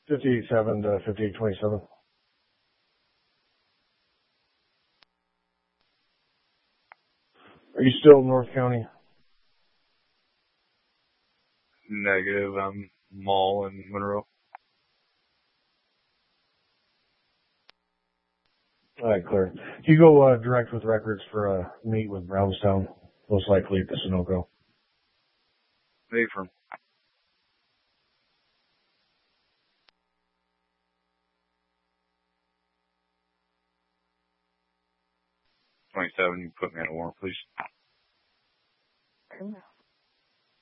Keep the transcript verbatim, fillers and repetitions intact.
fifty-eight seven to fifty-eight twenty-seven. Are you still in North County? Negative. I'm Mall in Monroe. All right, clear. You go uh, direct with records for a meet with Brownstown, most likely at the Sunoco. Hey, from twenty-seven, you put me on a warrant, please.